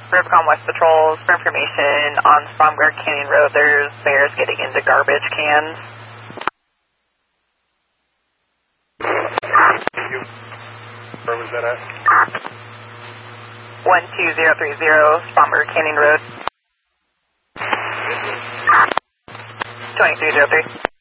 Rivercom West Patrols, for information on Stromberg Canyon Road, there's bears getting into garbage cans. Where was that at? 12030, Stromberg Canyon Road. 2303.